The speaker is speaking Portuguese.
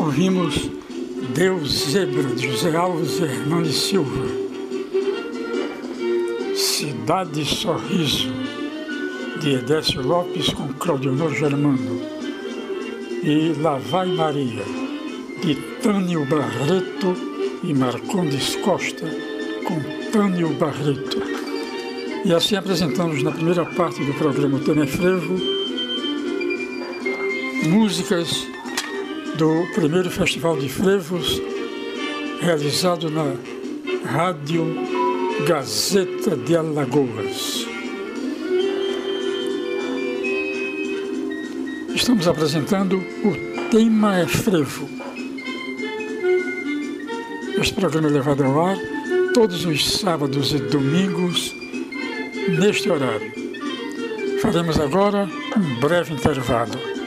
Ouvimos Deus Zebra, de José Alves e Hernandes Silva. Cidade Sorriso, de Edécio Lopes com Claudionor Germano. E Lá Vai Maria, de Tânio Barreto e Marcondes Costa, com Tânio Barreto. E assim apresentamos na primeira parte do programa Tema é Frevo músicas do primeiro Festival de Frevos, realizado na Rádio Gazeta de Alagoas. Estamos apresentando o Tema é Frevo. Este programa é levado ao ar todos os sábados e domingos, neste horário. Faremos agora um breve intervalo.